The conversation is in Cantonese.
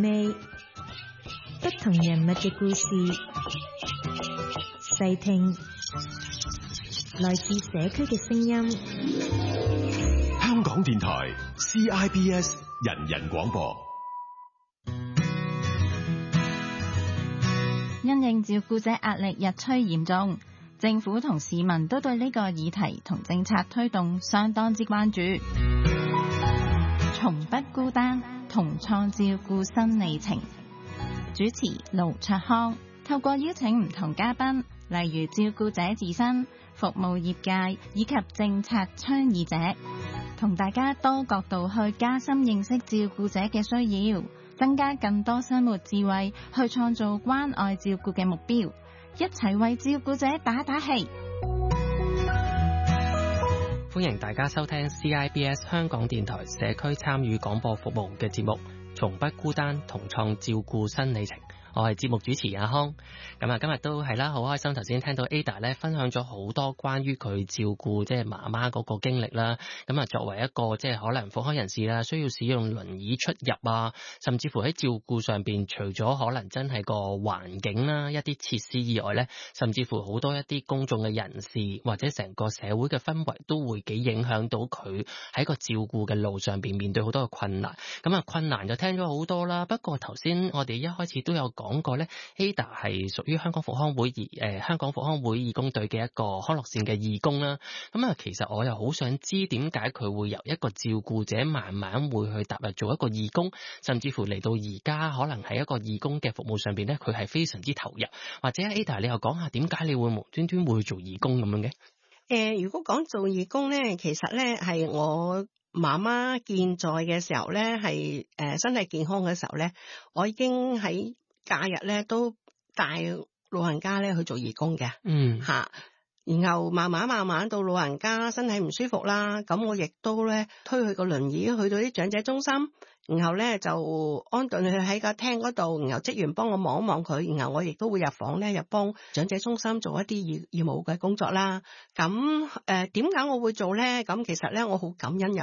味，不同人物嘅故事，細聽來自社區嘅聲音。 香港電台 CIBS 人人廣播。 因應照顧者壓力日趨嚴重，政府同市民都對呢個議題同政策推動相當之關注。從不孤單，同創照顧新里程。主持盧卓康，透過邀請唔同嘉賓，例如照顧者自身、服務業界以及政策倡議者，同大家多角度去加深認識照顧者嘅需要，增加更多生活智慧，去創造關愛照顧嘅目標，一齊為照顧者打打氣。 歡迎大家收聽 CIBS 香港電台社區參與廣播服務嘅節目，從不孤單，同創照顧新里程。我係節目主持阿康，咁啊今日都係啦，好開心頭先聽到 Ada 咧分享咗好多關於佢照顧即係媽媽嗰個經歷啦。咁啊作為一個即係可能復康人士啦，需要使用輪椅出入啊，甚至乎喺照顧上邊，除咗可能真係個環境啦、一啲設施以外咧，甚至乎好多一啲公眾嘅人士或者成個社會嘅氛圍都會幾影響到佢喺個照顧嘅路上邊面對好多嘅困難。咁啊困難就聽咗好多啦，不過頭先我哋一開始都有講過咧 Ada 係屬於香港復康會香港復康會義工隊嘅一個康樂線嘅義工啦。咁啊，其實我又好想知點解佢會由一個照顧者慢慢會去踏入做一個義工，甚至乎嚟到而家可能喺一個義工嘅服務上邊咧，佢係非常之投入。或者 Ada 你又講下點解你會無端端會做義工咁樣嘅？ 如果講做義工咧，其實咧係我媽媽健在嘅時候咧，係身體健康嘅時候咧，我已經喺假日咧都帶老人家咧去做義工嘅，然後慢慢到老人家身體唔舒服啦，咁我亦都咧推佢個輪椅去到啲長者中心，然後咧就安頓佢喺個廳嗰度，然後職員幫我望一望佢，然後我亦都會入房咧，又幫長者中心做一啲義務嘅工作啦。咁點解我會做咧？咁其實咧我好感恩又